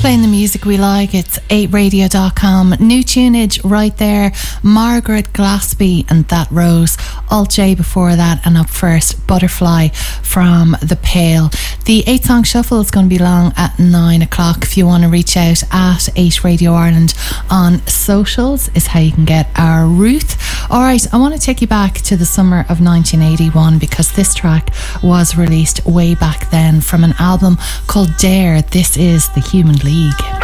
playing the music we like. It's 8radio.com. New tunage right there. Margaret Glaspie and That Rose. Alt J before that, and up first, Butterfly from The Pale. The 8-song shuffle is going to be long at 9 o'clock. If you want to reach out at 8 Radio Ireland on socials is how you can get our Ruth. Alright, I want to take you back to the summer of 1981 because this track was released way back then from an album called Dare. This is The Human League.